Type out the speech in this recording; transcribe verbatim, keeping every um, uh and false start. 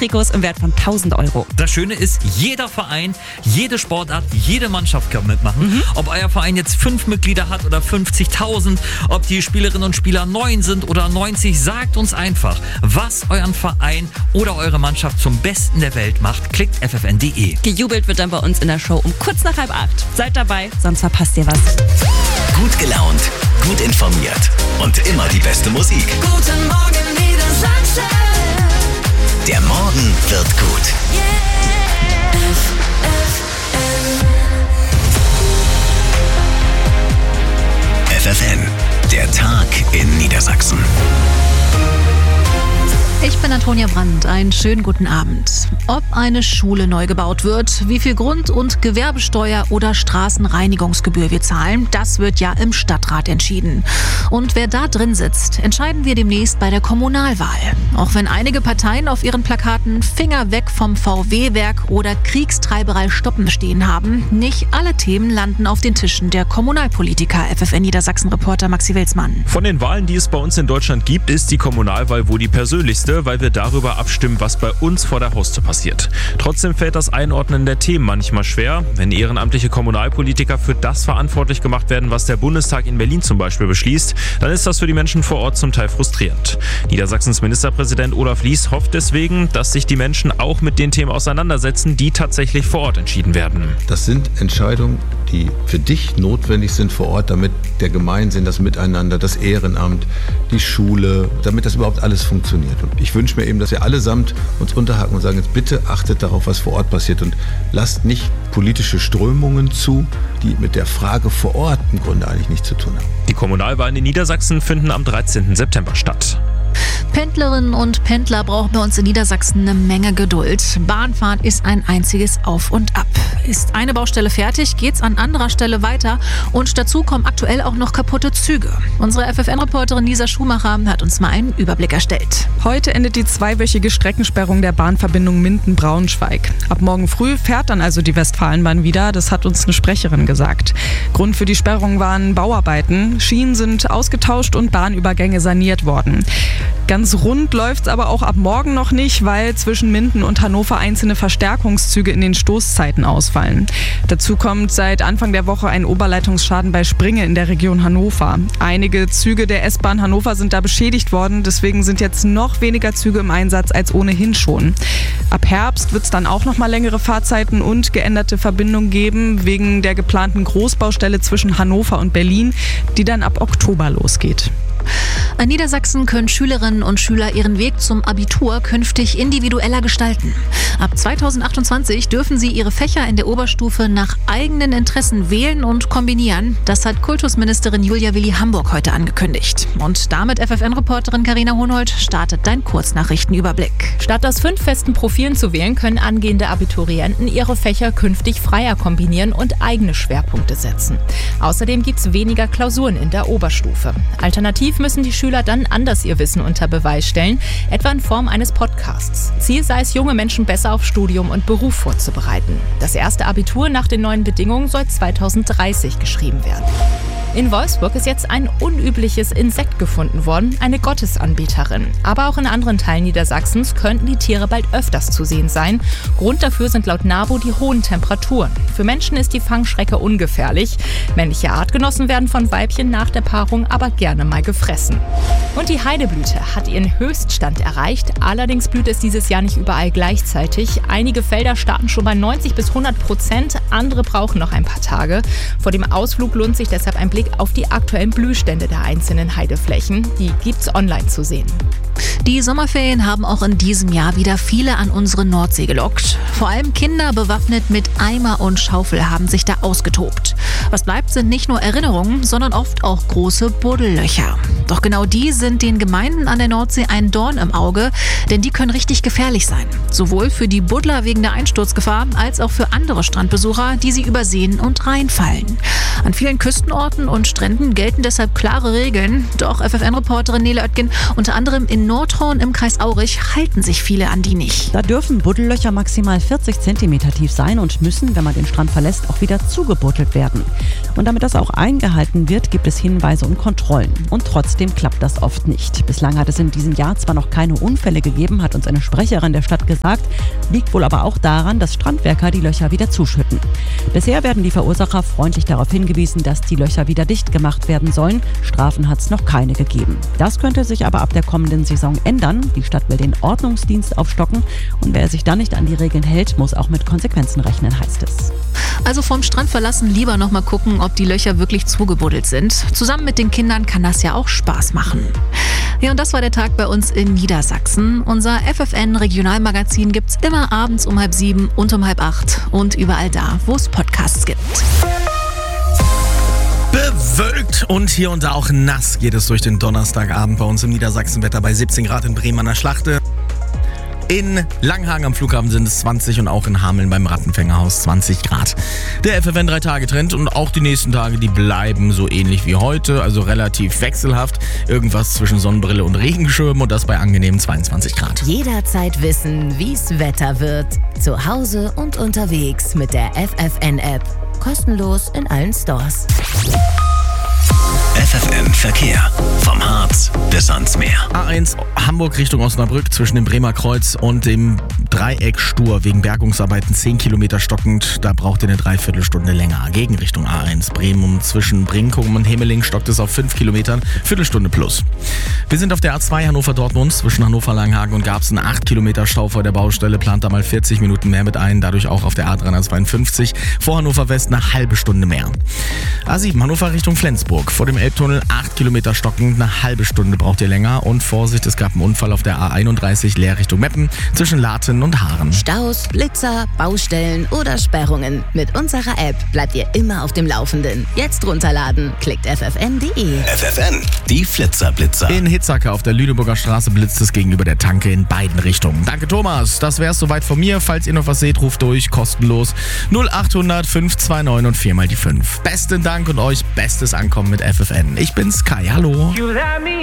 Trikots im Wert von tausend Euro. Das Schöne ist, jeder Verein, jede Sportart, jede Mannschaft kann mitmachen. Mhm. Ob euer Verein jetzt fünf Mitglieder hat oder fünfzigtausend, ob die Spielerinnen und Spieler neun sind oder neunzig, sagt uns einfach, was euren Verein oder eure Mannschaft zum Besten der Welt macht. Klickt f f n punkt d e. Gejubelt wird dann bei uns in der Show um kurz nach halb acht. Seid dabei, sonst verpasst ihr was. Gut gelaunt, gut informiert und immer die beste Musik. Guten Morgen Niedersachsen. Der Morgen wird gut. Yeah. F F N, der Tag in Niedersachsen. Ich bin Antonia Brandt. Einen schönen guten Abend. Ob eine Schule neu gebaut wird, wie viel Grund- und Gewerbesteuer oder Straßenreinigungsgebühr wir zahlen, das wird ja im Stadtrat entschieden. Und wer da drin sitzt, entscheiden wir demnächst bei der Kommunalwahl. Auch wenn einige Parteien auf ihren Plakaten Finger weg vom V W-Werk oder Kriegstreiberei stoppen stehen haben, nicht alle Themen landen auf den Tischen der Kommunalpolitiker. F F N Niedersachsen-Reporter Maxi Wilsmann. Von den Wahlen, die es bei uns in Deutschland gibt, ist die Kommunalwahl wohl die persönlichste, weil wir darüber abstimmen, was bei uns vor der Haustür passiert. Trotzdem fällt das Einordnen der Themen manchmal schwer. Wenn ehrenamtliche Kommunalpolitiker für das verantwortlich gemacht werden, was der Bundestag in Berlin zum Beispiel beschließt, dann ist das für die Menschen vor Ort zum Teil frustrierend. Niedersachsens Ministerpräsident Olaf Lies hofft deswegen, dass sich die Menschen auch mit den Themen auseinandersetzen, die tatsächlich vor Ort entschieden werden. Das sind Entscheidungen, die für dich notwendig sind vor Ort, damit der Gemeinsinn, das Miteinander, das Ehrenamt, die Schule, damit das überhaupt alles funktioniert. Und ich wünsche mir eben, dass wir allesamt uns unterhaken und sagen, jetzt bitte achtet darauf, was vor Ort passiert und lasst nicht politische Strömungen zu, die mit der Frage vor Ort im Grunde eigentlich nichts zu tun haben. Die Kommunalwahlen in Niedersachsen finden am dreizehnten September statt. Pendlerinnen und Pendler brauchen bei uns in Niedersachsen eine Menge Geduld. Bahnfahren ist ein einziges Auf und Ab. Ist eine Baustelle fertig, geht's an anderer Stelle weiter und dazu kommen aktuell auch noch kaputte Züge. Unsere F F N-Reporterin Lisa Schumacher hat uns mal einen Überblick erstellt. Heute endet die zweiwöchige Streckensperrung der Bahnverbindung Minden-Braunschweig. Ab morgen früh fährt dann also die Westfalenbahn wieder, das hat uns eine Sprecherin gesagt. Grund für die Sperrung waren Bauarbeiten. Schienen sind ausgetauscht und Bahnübergänge saniert worden. Ganz rund läuft's aber auch ab morgen noch nicht, weil zwischen Minden und Hannover einzelne Verstärkungszüge in den Stoßzeiten ausfallen. Dazu kommt seit Anfang der Woche ein Oberleitungsschaden bei Springe in der Region Hannover. Einige Züge der S-Bahn Hannover sind da beschädigt worden, deswegen sind jetzt noch weniger Züge im Einsatz als ohnehin schon. Ab Herbst wird's dann auch noch mal längere Fahrzeiten und geänderte Verbindungen geben, wegen der geplanten Großbaustelle zwischen Hannover und Berlin, die dann ab Oktober losgeht. In Niedersachsen können Schülerinnen und Schüler ihren Weg zum Abitur künftig individueller gestalten. Ab zweitausendachtundzwanzig dürfen sie ihre Fächer in der Oberstufe nach eigenen Interessen wählen und kombinieren. Das hat Kultusministerin Julia Willi-Hamburg heute angekündigt. Und damit F F N-Reporterin Carina Hohnhold startet dein Kurznachrichtenüberblick. Statt aus fünf festen Profilen zu wählen, können angehende Abiturienten ihre Fächer künftig freier kombinieren und eigene Schwerpunkte setzen. Außerdem gibt es weniger Klausuren in der Oberstufe. Alternativ müssen die Schüler dann anders ihr Wissen unter Beweis stellen, etwa in Form eines Podcasts. Ziel sei es, junge Menschen besser auf Studium und Beruf vorzubereiten. Das erste Abitur nach den neuen Bedingungen soll zweitausenddreißig geschrieben werden. In Wolfsburg ist jetzt ein unübliches Insekt gefunden worden, eine Gottesanbeterin. Aber auch in anderen Teilen Niedersachsens könnten die Tiere bald öfters zu sehen sein. Grund dafür sind laut NABU die hohen Temperaturen. Für Menschen ist die Fangschrecke ungefährlich. Männliche Artgenossen werden von Weibchen nach der Paarung aber gerne mal gefressen. Und die Heideblüte hat ihren Höchststand erreicht. Allerdings blüht es dieses Jahr nicht überall gleichzeitig. Einige Felder starten schon bei neunzig bis hundert Prozent, andere brauchen noch ein paar Tage. Vor dem Ausflug lohnt sich deshalb ein Blick auf die aktuellen Blühstände der einzelnen Heideflächen. Die gibt's online zu sehen. Die Sommerferien haben auch in diesem Jahr wieder viele an unsere Nordsee gelockt. Vor allem Kinder bewaffnet mit Eimer und Schaufel haben sich da ausgetobt. Was bleibt, sind nicht nur Erinnerungen, sondern oft auch große Buddellöcher. Doch genau die sind den Gemeinden an der Nordsee ein Dorn im Auge, denn die können richtig gefährlich sein. Sowohl für die Buddler wegen der Einsturzgefahr, als auch für andere Strandbesucher, die sie übersehen und reinfallen. An vielen Küstenorten und Stränden gelten deshalb klare Regeln. Doch F F N-Reporterin Nele Oetgen, unter anderem in Nordhorn im Kreis Aurich, halten sich viele an die nicht. Da dürfen Buddellöcher maximal vierzig Zentimeter tief sein und müssen, wenn man den Strand verlässt, auch wieder zugebuddelt werden. Und damit das auch eingehalten wird, gibt es Hinweise und Kontrollen. Und trotzdem klappt das oft nicht. Bislang hat es in diesem Jahr zwar noch keine Unfälle gegeben, hat uns eine Sprecherin der Stadt gesagt, liegt wohl aber auch daran, dass Strandwerker die Löcher wieder zuschütten. Bisher werden die Verursacher freundlich darauf hingewiesen, dass die Löcher wieder dicht gemacht werden sollen. Strafen hat es noch keine gegeben. Das könnte sich aber ab der kommenden Saison ändern. Die Stadt will den Ordnungsdienst aufstocken und wer sich dann nicht an die Regeln hält, muss auch mit Konsequenzen rechnen, heißt es. Also vom Strand verlassen lieber noch mal gucken, ob die Löcher wirklich zugebuddelt sind. Zusammen mit den Kindern kann das ja auch Spaß machen. Ja, und das war der Tag bei uns in Niedersachsen. Unser F F N-Regionalmagazin gibt's immer abends um halb sieben und um halb acht und überall da, wo es Podcasts gibt. Bewölkt und hier und da auch nass geht es durch den Donnerstagabend bei uns im Niedersachsenwetter bei siebzehn Grad in Bremen an der Schlachte. In Langhagen am Flughafen sind es zwanzig und auch in Hameln beim Rattenfängerhaus zwanzig Grad. Der F F N drei Tage Trend und auch die nächsten Tage, die bleiben so ähnlich wie heute, also relativ wechselhaft. Irgendwas zwischen Sonnenbrille und Regenschirm und das bei angenehmen zweiundzwanzig Grad. Jederzeit wissen, wie's Wetter wird. Zu Hause und unterwegs mit der F F N-App. Kostenlos in allen Stores. F F N Verkehr. Vom Harz bis ans Meer. A eins Hamburg Richtung Osnabrück zwischen dem Bremer Kreuz und dem Dreieck Stur wegen Bergungsarbeiten zehn Kilometer stockend. Da braucht ihr eine Dreiviertelstunde länger. Gegenrichtung A eins Bremen zwischen Brinkum und Hemeling stockt es auf fünf Kilometern. Viertelstunde plus. Wir sind auf der A zwei Hannover-Dortmund zwischen Hannover-Langenhagen und Garbsen. acht Kilometer Stau vor der Baustelle. Plant da mal vierzig Minuten mehr mit ein. Dadurch auch auf der A dreihundertzweiundfünfzig. Vor Hannover West eine halbe Stunde mehr. A sieben Hannover Richtung Flensburg. Vor dem Elbtunnel acht Kilometer stockend. Eine halbe Stunde braucht ihr länger. Und Vorsicht, es gab einen Unfall auf der A einunddreißig leer Richtung Meppen zwischen Laten und Haaren. Staus, Blitzer, Baustellen oder Sperrungen. Mit unserer App bleibt ihr immer auf dem Laufenden. Jetzt runterladen. Klickt f f n punkt d e. F F N, die Flitzerblitzer. In Hitzacker auf der Lüneburger Straße blitzt es gegenüber der Tanke in beiden Richtungen. Danke Thomas, das wär's soweit von mir. Falls ihr noch was seht, ruft durch, kostenlos null acht hundert fünf zwei neun und vier mal die fünf. Besten Dank und euch bestes Ankommen mit F F N. Ich bin's Kai, hallo.